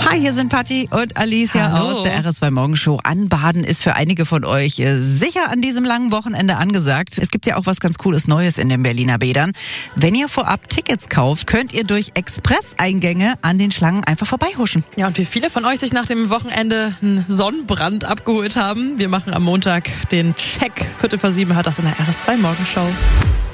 Hi, hier sind Patti und Alicia Hallo. aus der RS2 Morgenshow. Anbaden ist für einige von euch sicher an diesem langen Wochenende angesagt. Es gibt ja auch was ganz Cooles Neues in den Berliner Bädern. Wenn ihr vorab Tickets kauft, könnt ihr durch Express-Eingänge an den Schlangen einfach vorbeihuschen. Ja, und wie viele von euch sich nach dem Wochenende einen Sonnenbrand abgeholt haben, wir machen am Montag den Check. 7:15 hat das in der RS2 Morgenshow.